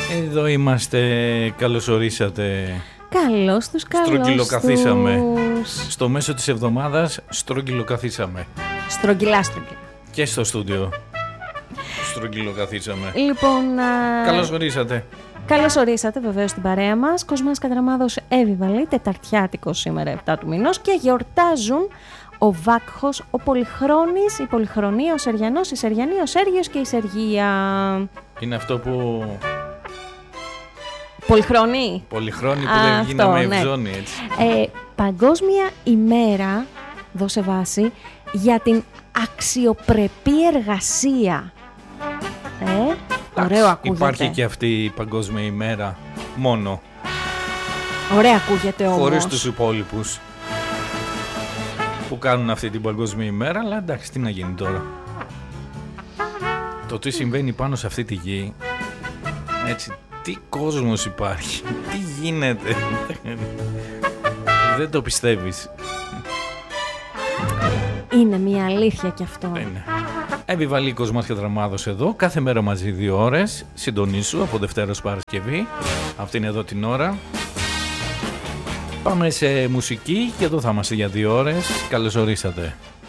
Εδώ είμαστε, καλώς ορίσατε. Καλώς τους, καλώς Στρογγυλοκαθίσαμε. τους. Στο μέσο της εβδομάδας στρογγυλοκαθίσαμε. Στρογγυλά. Και στο στούντιο στρογγυλοκαθίσαμε. Λοιπόν, Καλώς ορίσατε. καλώς ορίσατε βεβαίως στην παρέα μας. Κοσμάς Κατραμάδος Εύηβαλη, τεταρτιάτικος σήμερα 7 του μηνός και γιορτάζουν ο Βάκχος, ο Πολυχρόνης, η Πολυχρονία, ο Σεριανός, η Σεριανή, ο Σέργιος και η Σεργία. Είναι αυτό που... Πολυχρονή. Πολυχρόνη που δεν γίναμε ευζώνη, έτσι. Παγκόσμια ημέρα, δώσε βάση, για την αξιοπρεπή εργασία. Ωραίο ακούγεται. Υπάρχει και αυτή η παγκόσμια ημέρα μόνο. Ωραία ακούγεται όμως. Χωρίς τους υπόλοιπους που κάνουν αυτή την παγκόσμια ημέρα, αλλά εντάξει, τι να γίνει τώρα. Το τι συμβαίνει πάνω σε αυτή τη γη, έτσι, τι κόσμος υπάρχει, τι γίνεται, δεν το πιστεύεις. Είναι μια αλήθεια κι αυτό. Είναι. Εύηβαλη Κοσμάς Κατραμάδος εδώ, κάθε μέρα μαζί 2 ώρες, συντονίσου από Δευτέρα ως Παρασκευή, αυτή είναι εδώ την ώρα. Πάμε σε μουσική και εδώ θα είμαστε για 2 ώρες, καλώς ορίσατε.